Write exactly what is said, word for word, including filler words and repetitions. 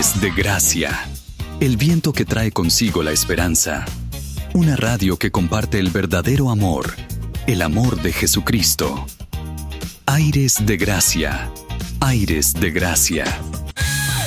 Aires de Gracia, el viento que trae consigo la esperanza. Una radio que comparte el verdadero amor, el amor de Jesucristo. Aires de Gracia, Aires de Gracia.